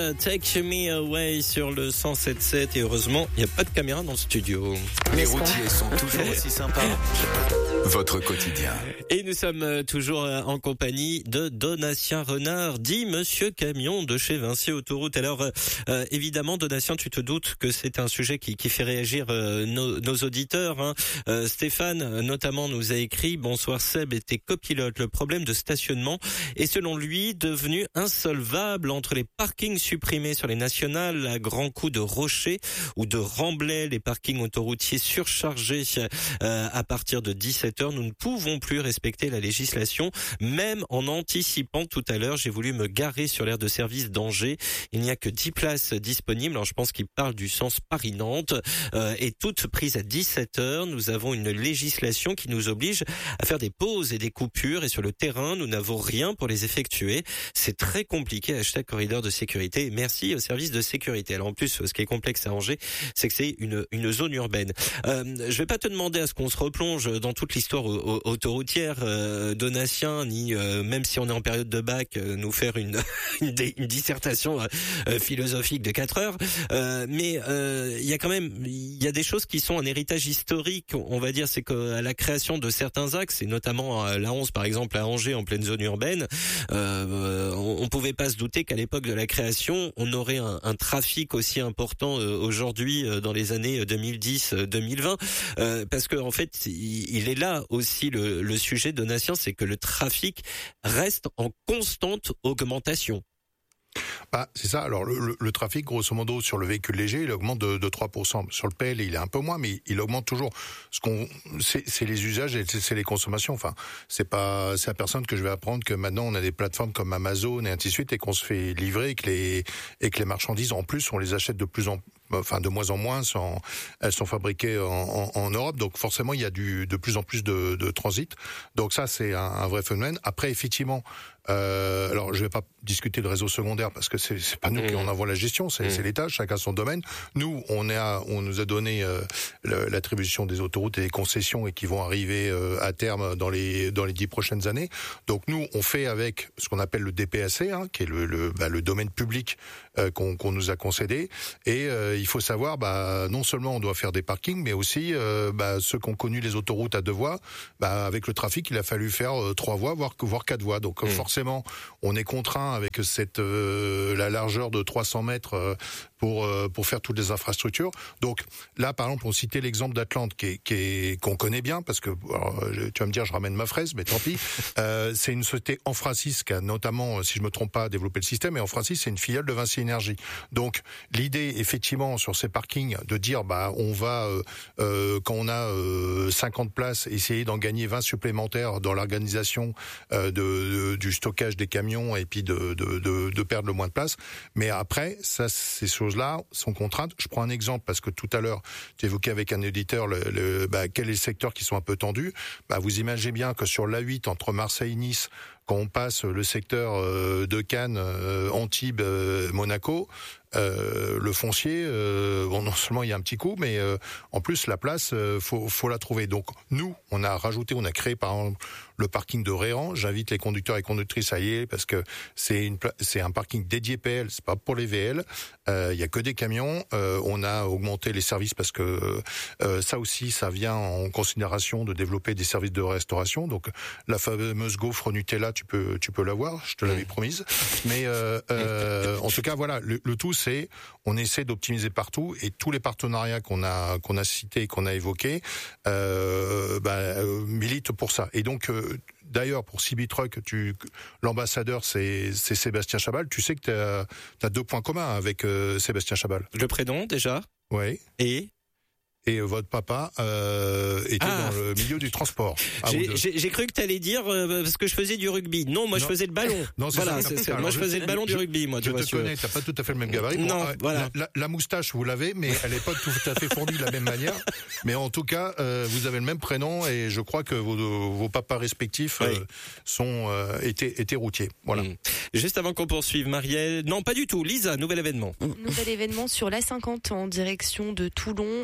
Take Me Away sur le 107.7 et heureusement, il n'y a pas de caméra dans le studio. Les routiers sont toujours aussi sympas. Votre quotidien. Et nous sommes toujours en compagnie de Donatien Renard, dit Monsieur Camion de chez Vinci Autoroute. Alors, évidemment, Donatien, tu te doutes que c'est un sujet qui fait réagir nos auditeurs. Hein. Stéphane, notamment, nous a écrit « Bonsoir Seb et tes copilotes. Le problème de stationnement est, selon lui, devenu insolvable entre les parkings supprimés sur les nationales à grands coups de rochers ou de remblais, les parkings autoroutiers surchargés à partir de 17h. Nous ne pouvons plus respecter la législation, même en anticipant. Tout à l'heure, j'ai voulu me garer sur l'aire de service d'Angers. Il n'y a que 10 places disponibles. Alors, je pense qu'il parle du sens Paris-Nantes et toutes prises à 17h. Nous avons une législation qui nous oblige à faire des pauses et des coupures et sur le terrain, nous n'avons rien pour les effectuer. C'est très compliqué. Hashtag corridor de sécurité. Merci au service de sécurité. Alors en plus, ce qui est complexe à Angers, c'est que c'est une zone urbaine. Je vais pas te demander à ce qu'on se replonge dans toute l'histoire autoroutière, Donatien, ni même si on est en période de bac, nous faire une dissertation philosophique de 4 heures. Mais il y a des choses qui sont un héritage historique, on va dire. C'est qu'à la création de certains axes, et notamment à la 11 par exemple à Angers en pleine zone urbaine, on pouvait pas se douter qu'à l'époque de la création, on aurait un trafic aussi important aujourd'hui dans les années 2010-2020, parce que en fait, il est là aussi le sujet de Donatien, c'est que le trafic reste en constante augmentation. C'est ça. Alors le trafic, grosso modo, sur le véhicule léger, il augmente de 3%. Sur le PL, il est un peu moins, mais il augmente toujours. C'est les usages et c'est les consommations. Enfin, c'est à personne que je vais apprendre que maintenant on a des plateformes comme Amazon et ainsi de suite et qu'on se fait livrer et que les marchandises, en plus, on les achète de moins en moins, elles sont fabriquées en Europe, donc forcément il y a de plus en plus de transit. Donc ça c'est un vrai phénomène. Après effectivement, alors je vais pas discuter le réseau secondaire parce que c'est pas nous qui en avons la gestion, c'est l'État, chacun son domaine. Nous on nous a donné l'attribution des autoroutes et des concessions et qui vont arriver à terme dans les 10 prochaines années. Donc nous on fait avec ce qu'on appelle le DPAC, hein, qui est le domaine public qu'on nous a concédé, et il faut savoir, non seulement on doit faire des parkings, mais aussi ceux qui ont connu les autoroutes à 2 voies, avec le trafic, il a fallu faire 3 voies, voire 4 voies. Donc forcément, on est contraint avec la largeur de 300 mètres pour faire toutes les infrastructures. Donc là, par exemple, on citait l'exemple d'Atlante qu'on connaît bien, parce que tu vas me dire, je ramène ma fraise, mais tant pis. C'est une société Enfrasis qui a notamment, si je me trompe pas, développé le système. Et Enfrasis, c'est une filiale de Vinci Énergie. Donc l'idée, effectivement, sur ces parkings, de dire on va quand on a 50 places, essayer d'en gagner 20 supplémentaires dans l'organisation du stockage des camions et puis de perdre le moins de place. Mais après, ces choses-là sont contraintes. Je prends un exemple parce que tout à l'heure, tu évoquais avec un éditeur quel est le secteur qui sont un peu tendus. Vous imaginez bien que sur l'A8 entre Marseille et Nice, quand on passe le secteur de Cannes, Antibes, Monaco, le foncier, non seulement il y a un petit coup, mais en plus la place, faut la trouver. Donc nous, on a créé par exemple le parking de Réan. J'invite les conducteurs et conductrices à y aller parce que c'est un parking dédié PL, c'est pas pour les VL. Il y a que des camions. On a augmenté les services parce que ça aussi, ça vient en considération de développer des services de restauration. Donc la fameuse gaufre Nutella, tu peux l'avoir, je te l'avais promise. Mais en tout cas, voilà, le tout c'est on essaie d'optimiser partout et tous les partenariats qu'on a cités, qu'on a évoqués, militent pour ça. Et donc d'ailleurs, pour CB Truck, l'ambassadeur, c'est Sébastien Chabal. Tu sais que t'as 2 points communs avec Sébastien Chabal. Le prénom, déjà. Oui. Et votre papa était dans le milieu du transport. J'ai cru que t'allais dire parce que je faisais du rugby. Non, moi je faisais le ballon. Non, voilà, ça. Moi je faisais le ballon du rugby. Moi, je te connais, t'as pas tout à fait le même gabarit. Non, voilà. La moustache, vous l'avez, mais elle est pas tout à fait fournie de la même manière. Mais en tout cas, vous avez le même prénom et je crois que vos papas respectifs étaient routiers. Voilà. Juste avant qu'on poursuive, Marielle. Non, pas du tout. Lisa, nouvel événement. Nouvel événement sur l'A50 en direction de Toulon, un dépanneur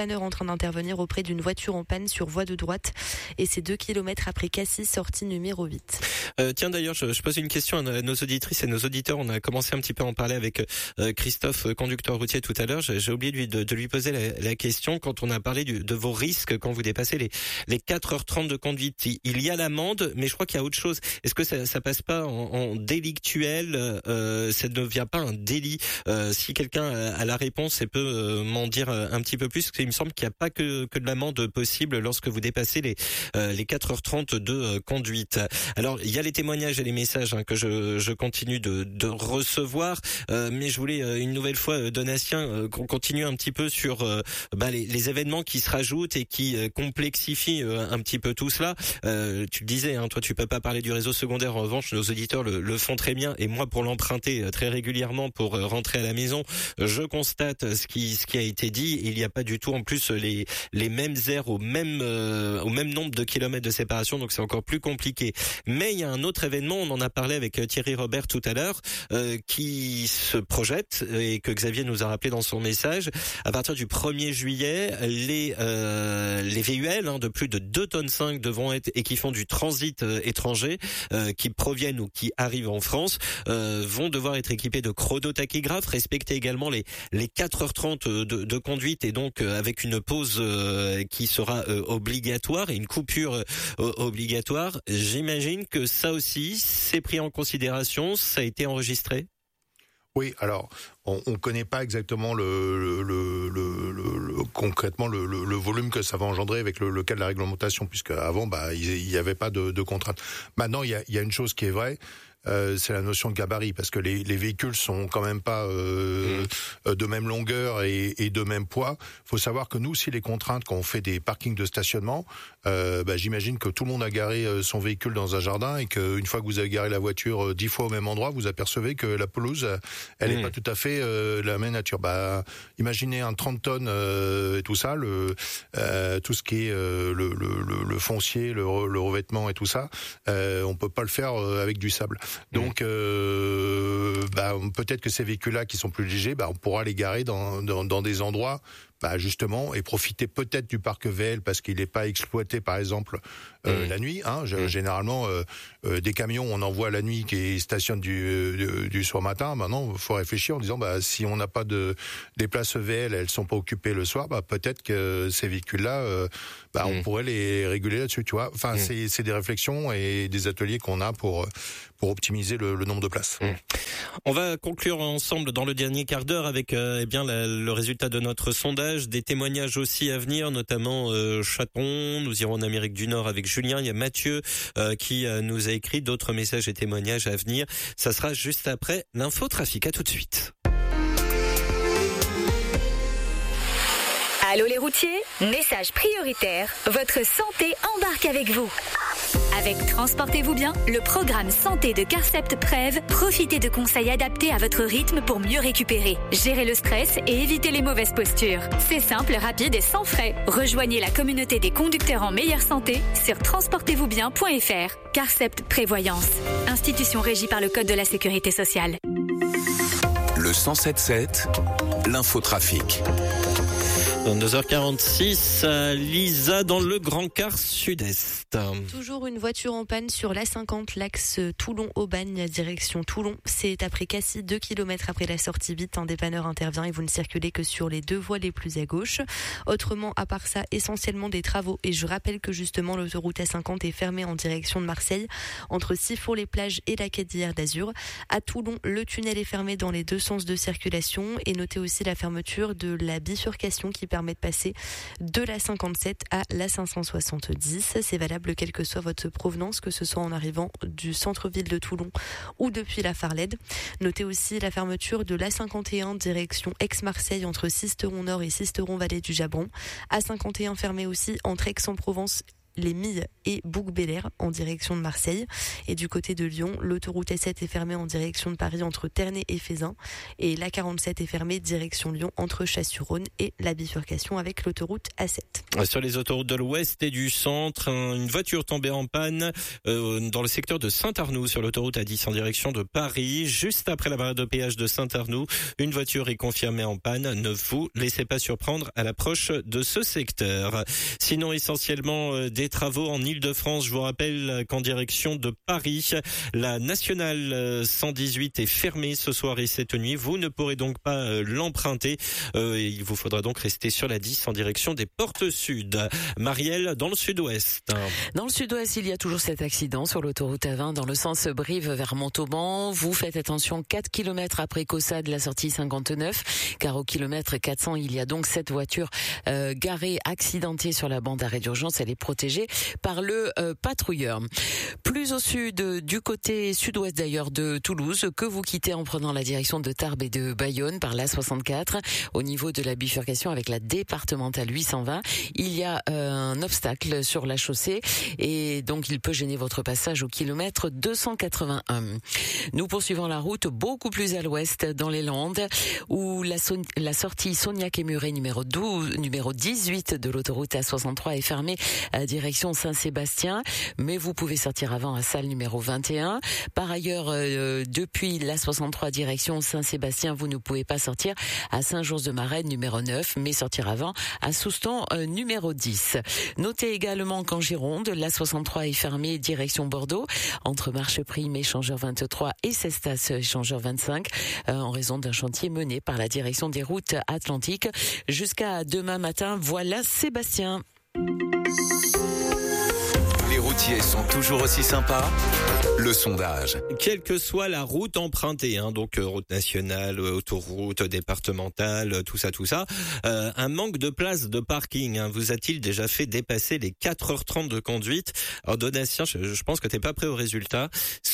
dépanneur en train d'intervenir auprès d'une voiture en panne sur voie de droite. Et c'est 2 km après Cassis, sortie numéro 8. Tiens, d'ailleurs, je pose une question à nos auditrices et nos auditeurs. On a commencé un petit peu à en parler avec Christophe, conducteur routier tout à l'heure. J'ai oublié de lui poser la question. Quand on a parlé de vos risques quand vous dépassez les 4h30 de conduite, il y a l'amende, mais je crois qu'il y a autre chose. Est-ce que ça passe pas en délictuel? Ça ne devient pas un délit? Si quelqu'un a la réponse et peut m'en dire un petit peu plus, parce qu'il me semble qu'il n'y a pas que de l'amende possible lorsque vous dépassez les 4h30 de conduite. Alors, il y a les témoignages et les messages que je continue de recevoir, mais je voulais une nouvelle fois, Donatien, qu'on continue un petit peu sur les événements qui se rajoutent et qui complexifient un petit peu tout cela. Tu le disais, toi tu peux pas parler du réseau secondaire, en revanche nos auditeurs le font très bien, et moi pour l'emprunter très régulièrement pour rentrer à la maison, je constate ce qui a été dit. Il n'y a pas du tout en plus les mêmes aires au même nombre de kilomètres de séparation, donc c'est encore plus compliqué. Mais il y a un autre événement, on en a parlé avec Thierry Robert tout à l'heure, qui se projette et que Xavier nous a rappelé dans son message. À partir du 1er juillet, les VUL de plus de 2,5 tonnes devront être, et qui font du transit étranger, qui proviennent ou qui arrivent en France, vont devoir être équipés de chronotachygraphes, respecter également les 4h30 de conduite, et donc avec une pause qui sera obligatoire et une coupure obligatoire. J'imagine que ça aussi, c'est pris en considération, ça a été enregistré? Oui, alors on connaît pas exactement concrètement le volume que ça va engendrer avec le cas de la réglementation, puisque avant il y avait pas de contraintes. Maintenant il y a une chose qui est vraie. C'est la notion de gabarit, parce que les véhicules sont quand même pas de même longueur et de même poids. Faut savoir que nous, si les contraintes, quand on fait des parkings de stationnement, j'imagine que tout le monde a garé son véhicule dans un jardin, et qu'une fois que vous avez garé la voiture 10 fois au même endroit, vous apercevez que la pelouse, elle est pas tout à fait la même nature. Imaginez un 30 tonnes et tout ça, tout ce qui est le foncier, le revêtement et tout ça, on peut pas le faire avec du sable. Donc peut-être que ces véhicules-là qui sont plus légers, on pourra les garer dans des endroits justement, et profiter peut-être du parc VL, parce qu'il n'est pas exploité par exemple la nuit. Généralement des camions on envoie la nuit qui stationnent du soir matin. Maintenant il faut réfléchir en disant si on n'a pas des places VL, elles sont pas occupées le soir, peut-être que ces véhicules-là on pourrait les réguler là-dessus, tu vois. Enfin c'est des réflexions et des ateliers qu'on a pour optimiser le nombre de places. On va conclure ensemble dans le dernier quart d'heure avec le résultat de notre sondage, des témoignages aussi à venir, notamment Châtron. Nous irons en Amérique du Nord avec Julien. Il y a Mathieu qui nous a écrit d'autres messages et témoignages à venir. Ça sera juste après l'infotrafic. À tout de suite. Allô les routiers, message prioritaire, votre santé embarque avec vous. Avec Transportez-vous bien, le programme santé de Carcept Prev, profitez de conseils adaptés à votre rythme pour mieux récupérer, gérer le stress et éviter les mauvaises postures. C'est simple, rapide et sans frais. Rejoignez la communauté des conducteurs en meilleure santé sur transportezvousbien.fr. Carcept Prévoyance, institution régie par le Code de la Sécurité sociale. Le 107.7, l'infotrafic. 22h46, Lisa dans le Grand Quart Sud-Est. Toujours une voiture en panne sur l'A50, l'axe Toulon-Aubagne, direction Toulon. C'est après Cassis, 2 km après la sortie 8, un dépanneur intervient et vous ne circulez que sur les 2 voies les plus à gauche. Autrement, à part ça, essentiellement des travaux. Et je rappelle que justement l'autoroute A50 est fermée en direction de Marseille, entre Sifour-les-Plages et la Quai d'Azur. À Toulon, le tunnel est fermé dans les 2 sens de circulation. Et notez aussi la fermeture de la bifurcation qui permet de passer de la 57 à la 570. C'est valable quelle que soit votre provenance, que ce soit en arrivant du centre-ville de Toulon ou depuis la Farlède. Notez aussi la fermeture de l'A51 direction Aix-Marseille entre Sisteron-Nord et Sisteron-Vallée du Jabron. A51 fermé aussi entre Aix-en-Provence les Milles et Bouc-Bélair en direction de Marseille. Et du côté de Lyon, l'autoroute A7 est fermée en direction de Paris entre Ternay et Fézin. Et la 47 est fermée direction Lyon entre Chasse-sur-Rhône et la bifurcation avec l'autoroute A7. Sur les autoroutes de l'Ouest et du Centre, une voiture tombée en panne dans le secteur de Saint-Arnoux sur l'autoroute A10 en direction de Paris. Juste après la barrière de péage de Saint-Arnoux, une voiture est confirmée en panne. Ne vous laissez pas surprendre à l'approche de ce secteur. Sinon, essentiellement des travaux en Île-de-France. Je vous rappelle qu'en direction de Paris, la nationale 118 est fermée ce soir et cette nuit. Vous ne pourrez donc pas l'emprunter. Il vous faudra donc rester sur la 10 en direction des portes sud. Marielle, dans le sud-ouest. Dans le sud-ouest, il y a toujours cet accident sur l'autoroute A20 dans le sens Brive vers Montauban. Vous faites attention 4 km après Caussade, la sortie 59, car au kilomètre 400, il y a donc cette voiture garée, accidentée sur la bande d'arrêt d'urgence. Elle est protégée par le patrouilleur. Plus au sud, du côté sud-ouest d'ailleurs de Toulouse, que vous quittez en prenant la direction de Tarbes et de Bayonne par la 64, au niveau de la bifurcation avec la départementale 820, il y a un obstacle sur la chaussée et donc il peut gêner votre passage au kilomètre 281. Nous poursuivons la route beaucoup plus à l'ouest dans les Landes où la sortie Saugnac-et-Muret numéro 18 de l'autoroute A63 est fermée à direction Saint-Sébastien, mais vous pouvez sortir avant à Salles numéro 21. Par ailleurs, depuis l'A63 direction Saint-Sébastien, vous ne pouvez pas sortir à Saint-Josse-de-Marais numéro 9, mais sortir avant à Souston numéro 10. Notez également qu'en Gironde, l'A63 est fermée direction Bordeaux, entre Marcheprime échangeur 23 et Cestas échangeur 25, en raison d'un chantier mené par la direction des routes atlantiques. Jusqu'à demain matin, voilà Sébastien. Les routiers sont toujours aussi sympas. Le sondage. Quelle que soit la route empruntée, donc route nationale, autoroute départementale, tout ça, un manque de place de parking vous a-t-il déjà fait dépasser les 4h30 de conduite? Alors Donatien, je pense que t'es pas prêt au résultat.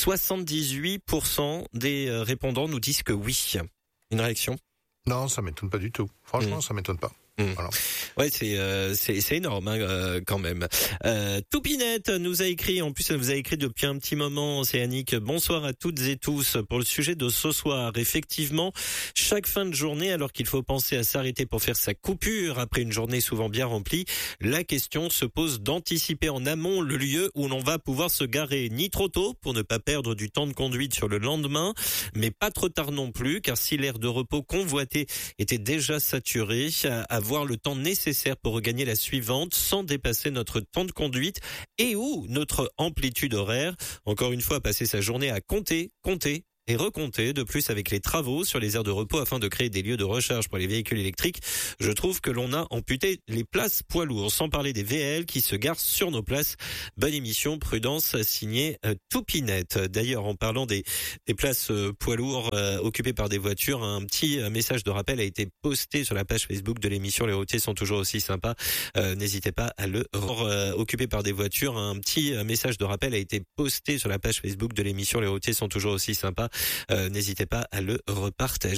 78% des répondants nous disent que oui. Une réaction? Non, ça m'étonne pas du tout. Franchement, ça m'étonne pas. Voilà. Ouais, c'est énorme quand même. Toupinette nous a écrit, en plus elle nous a écrit depuis un petit moment, c'est Annick. Bonsoir à toutes et tous. Pour le sujet de ce soir, effectivement, chaque fin de journée, alors qu'il faut penser à s'arrêter pour faire sa coupure après une journée souvent bien remplie, la question se pose d'anticiper en amont le lieu où l'on va pouvoir se garer, ni trop tôt pour ne pas perdre du temps de conduite sur le lendemain, mais pas trop tard non plus, car si l'aire de repos convoité était déjà saturé, avoir le temps nécessaire pour regagner la suivante sans dépasser notre temps de conduite et ou notre amplitude horaire. Encore une fois, passer sa journée à compter et recompter. De plus, avec les travaux sur les aires de repos afin de créer des lieux de recharge pour les véhicules électriques, je trouve que l'on a amputé les places poids lourds, sans parler des VL qui se garent sur nos places. Bonne émission, prudence, signé Toupinette. D'ailleurs, en parlant des places poids lourds occupées par des voitures, un petit message de rappel a été posté sur la page Facebook de l'émission Les routiers sont toujours aussi sympas. N'hésitez pas à le occupé par des voitures. Un petit message de rappel a été posté sur la page Facebook de l'émission Les routiers sont toujours aussi sympas. N'hésitez pas à le repartager.